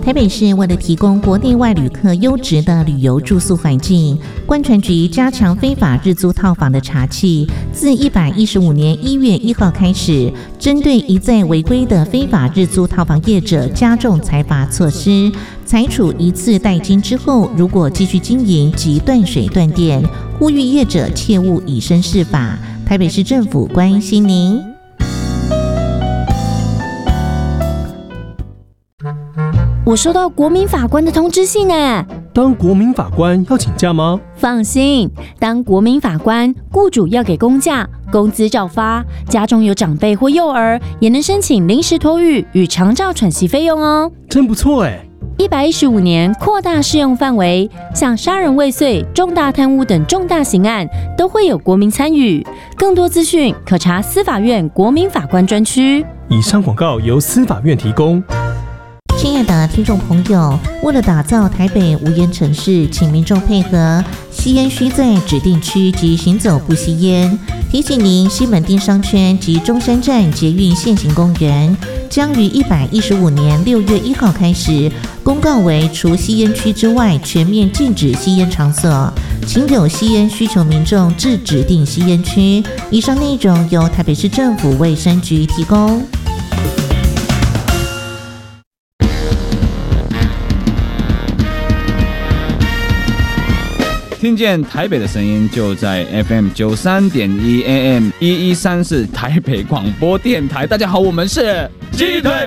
台北市为了提供国内外旅客优质的旅游住宿环境，观传局加强非法日租套房的查缉，自115年1月1号开始，针对一再违规的非法日租套房业者加重裁罚措施，裁处一次代金之后，如果继续经营即断水断电，呼吁业者切勿以身试法。台北市政府关心您。 我收到国民法官的通知信耶。 当国民法官要请假吗？ 放心，当国民法官，雇主要给公假，工资照发，家中有长辈或幼儿，也能申请临时托育与长照喘息费用哦。 真不错哎 ！115年扩大适用范围，像杀人未遂、重大贪污等重大刑案都会有国民参与。更多资讯可查司法院国民法官专区。 以上广告由司法院提供。 亲爱的听众朋友，为了打造台北无烟城市，请民众配合，吸烟需在指定区及行走不吸烟。提醒您，西门町商圈及中山站捷运现行公园将于115年6月1号开始公告为除吸烟区之外全面禁止吸烟场所，请有吸烟需求民众至指定吸烟区。以上内容由台北市政府卫生局提供。 听见台北的声音，就在 FM 93.1 AM 1134台北广播电台。大家好，我们是鸡腿